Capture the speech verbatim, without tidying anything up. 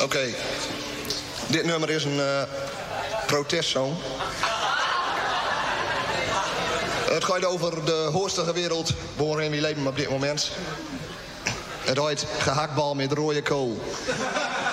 Okay. Dit nummer is een uh, protestsong. Het gaat over de hoostige wereld waarin we leven op dit moment. Het heet gehaktbal met rode kool.